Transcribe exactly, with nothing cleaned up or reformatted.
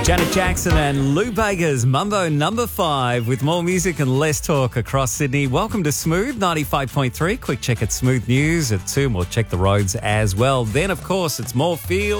Janet Jackson and Lou Bega's Mumbo number five with more music and less talk across Sydney. Welcome to Smooth ninety-five point three. Quick check at Smooth News at two. We'll check the roads as well. Then, of course, it's more feel.